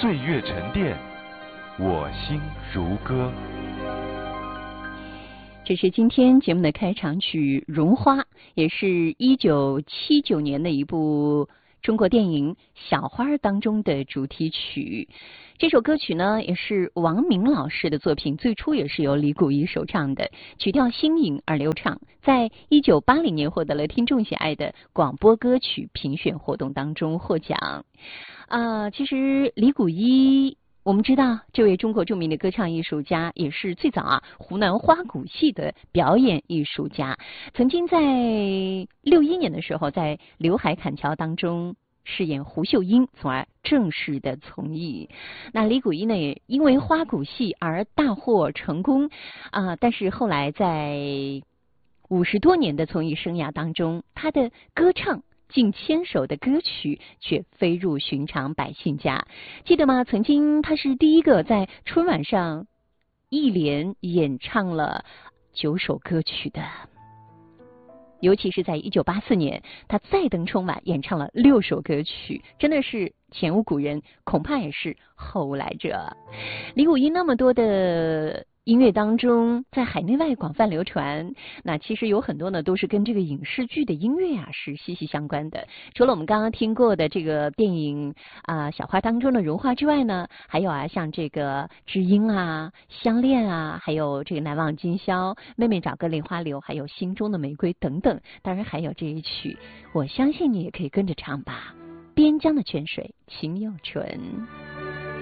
岁月沉淀，我心如歌。 这是今天节目的开场曲《绒花》，也是1979年的一部中国电影《小花》当中的主题曲。这首歌曲呢，也是王明老师的作品，最初也是由李谷一首唱的，曲调新颖而流畅，在1980年获得了听众喜爱的广播歌曲评选活动当中获奖。其实李谷一，我们知道这位中国著名的歌唱艺术家，也是最早湖南花鼓戏的表演艺术家，曾经在61年的时候在刘海砍樵当中饰演胡秀英，从而正式的从艺。那李谷一呢，也因为花鼓戏而大获成功但是后来在50多年的从艺生涯当中，他的歌唱近1000首的歌曲却飞入寻常百姓家，记得吗？曾经他是第一个在春晚上一连演唱了9首歌曲的，尤其是在1984年，他再登春晚演唱了6首歌曲，真的是前无古人，恐怕也是后无来者。李谷一那么多的音乐当中，在海内外广泛流传，那其实有很多呢都是跟这个影视剧的音乐是息息相关的。除了我们刚刚听过的这个电影小花当中的绒花之外呢，还有像这个知音相恋还有这个难忘今宵，妹妹找个莲花流，还有心中的玫瑰等等，当然还有这一曲，我相信你也可以跟着唱吧，边疆的泉水情又纯。